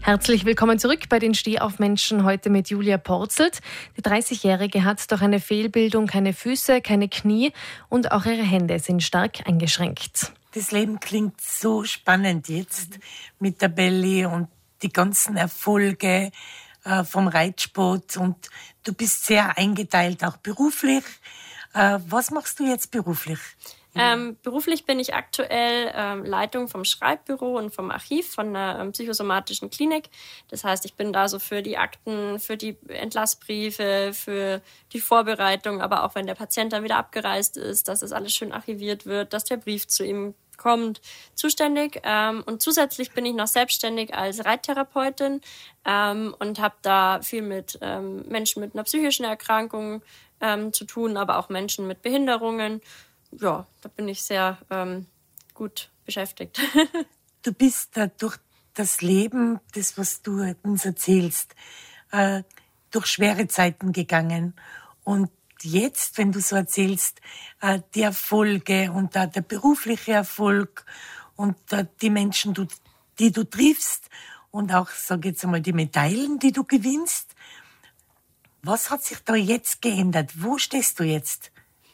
Herzlich willkommen zurück bei den Stehaufmenschen, heute mit Julia Porzelt. Die 30-Jährige hat durch eine Fehlbildung keine Füße, keine Knie und auch ihre Hände sind stark eingeschränkt. Das Leben klingt so spannend jetzt mit der Belly und die ganzen Erfolge vom Reitsport und du bist sehr eingeteilt, auch beruflich. Was machst du jetzt beruflich? Beruflich bin ich aktuell Leitung vom Schreibbüro und vom Archiv von einer psychosomatischen Klinik. Das heißt, ich bin da so für die Akten, für die Entlassbriefe, für die Vorbereitung, aber auch wenn der Patient dann wieder abgereist ist, dass das alles schön archiviert wird, dass der Brief zu ihm kommt, zuständig. Und zusätzlich bin ich noch selbstständig als Reittherapeutin und habe da viel mit Menschen mit einer psychischen Erkrankung zu tun, aber auch Menschen mit Behinderungen. Ja, da bin ich sehr gut beschäftigt. Du bist durch das Leben, das, was du uns erzählst, durch schwere Zeiten gegangen. Und jetzt, wenn du so erzählst, die Erfolge und der berufliche Erfolg und die Menschen, die du triffst und auch, sag jetzt einmal, die Medaillen, die du gewinnst. Was hat sich da jetzt geändert? Wo stehst du jetzt?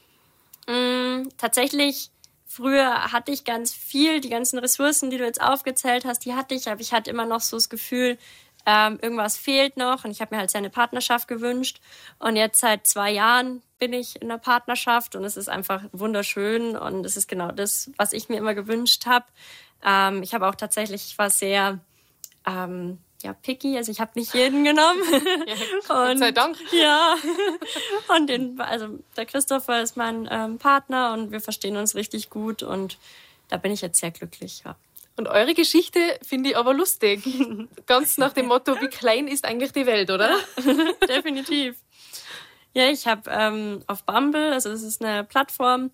Tatsächlich, früher hatte ich ganz viel, die ganzen Ressourcen, die du jetzt aufgezählt hast, die hatte ich, aber ich hatte immer noch so das Gefühl, irgendwas fehlt noch und ich habe mir halt eine Partnerschaft gewünscht und jetzt seit 2 Jahren bin ich in einer Partnerschaft und es ist einfach wunderschön und es ist genau das, was ich mir immer gewünscht habe. Ich habe auch tatsächlich, ich war sehr picky, also ich habe nicht jeden genommen. Ja, Gott sei Dank. Ja, und der Christopher ist mein Partner und wir verstehen uns richtig gut und da bin ich jetzt sehr glücklich, ja. Und eure Geschichte finde ich aber lustig. Ganz nach dem Motto, wie klein ist eigentlich die Welt, oder? Definitiv. Ja, ich habe auf Bumble, also das ist eine Plattform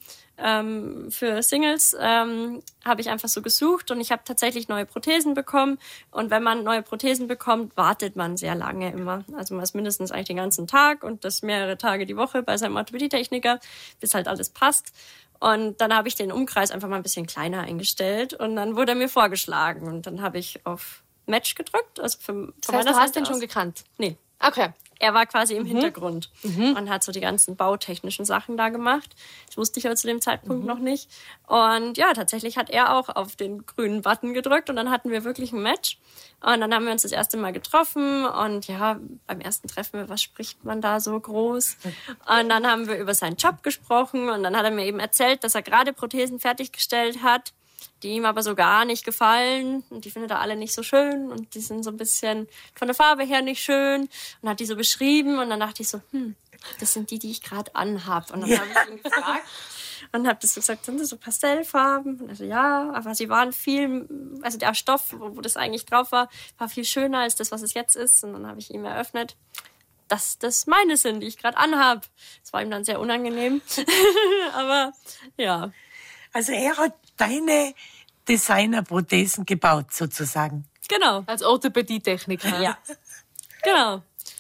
für Singles, habe ich einfach so gesucht und ich habe tatsächlich neue Prothesen bekommen. Und wenn man neue Prothesen bekommt, wartet man sehr lange immer. Also man ist mindestens eigentlich den ganzen Tag und das mehrere Tage die Woche bei seinem Orthopädie-Techniker, bis halt alles passt. Und dann habe ich den Umkreis einfach mal ein bisschen kleiner eingestellt und dann wurde er mir vorgeschlagen. Und dann habe ich auf Match gedrückt. Also das heißt, du hast den schon gekannt? Nee. Okay. Er war quasi im Hintergrund und hat so die ganzen bautechnischen Sachen da gemacht. Das wusste ich aber zu dem Zeitpunkt noch nicht. Und ja, tatsächlich hat er auch auf den grünen Button gedrückt und dann hatten wir wirklich ein Match. Und dann haben wir uns das erste Mal getroffen und ja, beim ersten Treffen, was spricht man da so groß? Und dann haben wir über seinen Job gesprochen und dann hat er mir eben erzählt, dass er gerade Prothesen fertiggestellt hat, die ihm aber so gar nicht gefallen und die findet er alle nicht so schön und die sind so ein bisschen von der Farbe her nicht schön und hat die so beschrieben und dann dachte ich so, das sind die ich gerade anhab und dann habe ich ihn gefragt und habe das so gesagt, sind das so Pastellfarben? Und er so, ja, aber sie waren also der Stoff, wo das eigentlich drauf war viel schöner als das, was es jetzt ist und dann habe ich ihm eröffnet, dass das meine sind, die ich gerade anhab. Das war ihm dann sehr unangenehm, aber ja. Also er hat deine Designerprothesen gebaut, sozusagen. Genau. Als Orthopädie-Techniker. Ja, genau.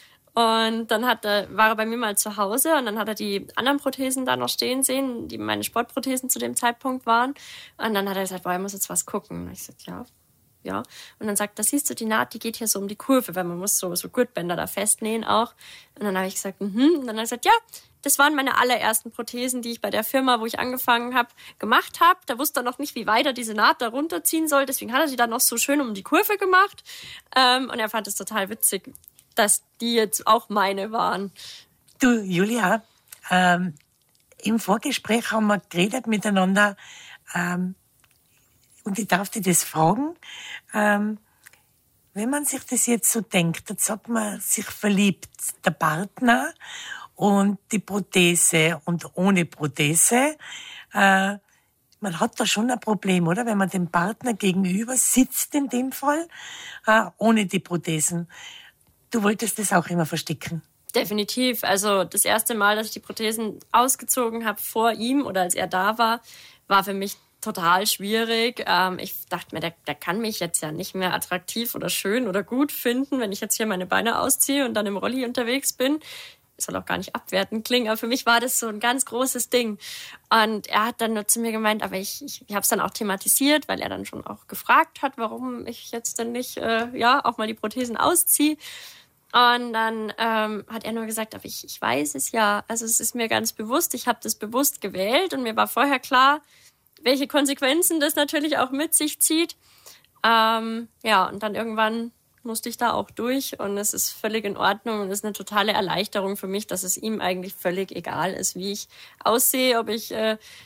Und dann war er bei mir mal zu Hause und dann hat er die anderen Prothesen da noch stehen sehen, die meine Sportprothesen zu dem Zeitpunkt waren. Und dann hat er gesagt, er muss jetzt was gucken. Und ich sagte, ja. Und dann sagt, da siehst du, die Naht, die geht hier so um die Kurve, weil man muss so Gurtbänder da festnähen auch. Und dann habe ich gesagt, Und dann hat er gesagt, ja, das waren meine allerersten Prothesen, die ich bei der Firma, wo ich angefangen habe, gemacht habe. Da wusste er noch nicht, wie weit er diese Naht da runterziehen soll. Deswegen hat er die dann noch so schön um die Kurve gemacht. Und er fand es total witzig, dass die jetzt auch meine waren. Du, Julia, im Vorgespräch haben wir geredet miteinander und ich darf dich das fragen. Wenn man sich das jetzt so denkt, jetzt hat man sich verliebt, der Partner und die Prothese und ohne Prothese. Man hat da schon ein Problem, oder? Wenn man dem Partner gegenüber sitzt in dem Fall, ohne die Prothesen. Du wolltest das auch immer verstecken. Definitiv. Also das erste Mal, dass ich die Prothesen ausgezogen habe vor ihm oder als er da war für mich total schwierig. Ich dachte mir, der kann mich jetzt ja nicht mehr attraktiv oder schön oder gut finden, wenn ich jetzt hier meine Beine ausziehe und dann im Rolli unterwegs bin. soll auch gar nicht abwertend klingen, aber für mich war das so ein ganz großes Ding. Und er hat dann nur zu mir gemeint, aber ich habe es dann auch thematisiert, weil er dann schon auch gefragt hat, warum ich jetzt denn nicht auch mal die Prothesen ausziehe. Und dann hat er nur gesagt, aber ich weiß es ja, also es ist mir ganz bewusst, ich habe das bewusst gewählt und mir war vorher klar, welche Konsequenzen das natürlich auch mit sich zieht. Und dann irgendwann musste ich da auch durch und es ist völlig in Ordnung und es ist eine totale Erleichterung für mich, dass es ihm eigentlich völlig egal ist, wie ich aussehe, ob ich,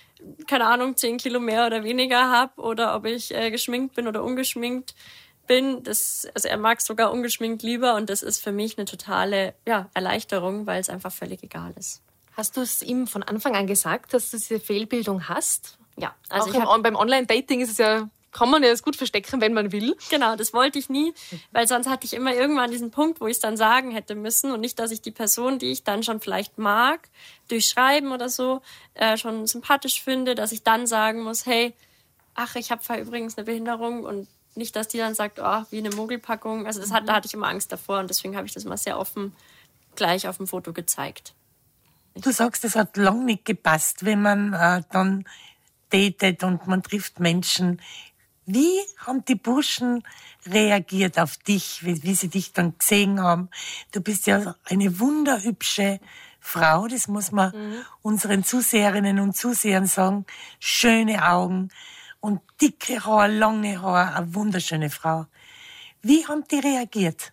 10 Kilo mehr oder weniger habe oder ob ich geschminkt bin oder ungeschminkt bin. Also er mag sogar ungeschminkt lieber und das ist für mich eine totale Erleichterung, weil es einfach völlig egal ist. Hast du es ihm von Anfang an gesagt, dass du diese Fehlbildung hast? Ja. Also beim Online-Dating ist es ja, kann man ja das gut verstecken, wenn man will. Genau, das wollte ich nie, weil sonst hatte ich immer irgendwann diesen Punkt, wo ich es dann sagen hätte müssen und nicht, dass ich die Person, die ich dann schon vielleicht mag, durch Schreiben oder so, schon sympathisch finde, dass ich dann sagen muss, hey, ich habe übrigens eine Behinderung und nicht, dass die dann sagt, wie eine Mogelpackung. Also da hatte ich immer Angst davor und deswegen habe ich das mal sehr offen gleich auf dem Foto gezeigt. Du sagst, es hat lang nicht gepasst, wenn man dann datet und man trifft Menschen. Wie haben die Burschen reagiert auf dich, wie sie dich dann gesehen haben? Du bist ja eine wunderhübsche Frau, das muss man unseren Zuseherinnen und Zusehern sagen. Schöne Augen und dicke Haare, lange Haare, eine wunderschöne Frau. Wie haben die reagiert?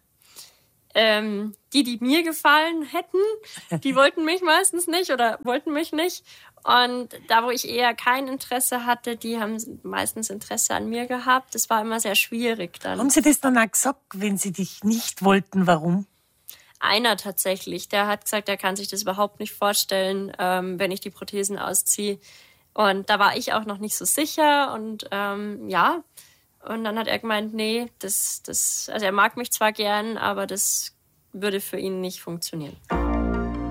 Die mir gefallen hätten, die wollten mich meistens nicht oder wollten mich nicht. Und da, wo ich eher kein Interesse hatte, die haben meistens Interesse an mir gehabt. Das war immer sehr schwierig dann. Haben sie das dann auch gesagt, wenn sie dich nicht wollten, warum? Einer tatsächlich, der hat gesagt, er kann sich das überhaupt nicht vorstellen, wenn ich die Prothesen ausziehe. Und da war ich auch noch nicht so sicher und Und dann hat er gemeint, nee, also er mag mich zwar gern, aber das würde für ihn nicht funktionieren.